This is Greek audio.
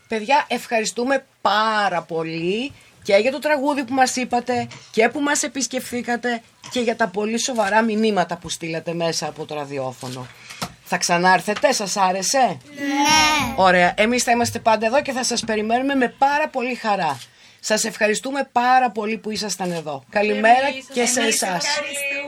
Παιδιά, ευχαριστούμε πάρα πολύ και για το τραγούδι που μας είπατε και που μας επισκεφθήκατε και για τα πολύ σοβαρά μηνύματα που στείλατε μέσα από το ραδιόφωνο. Θα ξανάρθετε, σας άρεσε? Ναι. Ωραία, εμείς θα είμαστε πάντα εδώ και θα σας περιμένουμε με πάρα πολύ χαρά. Σας ευχαριστούμε πάρα πολύ που ήσασταν εδώ. Καλημέρα και σε εσάς.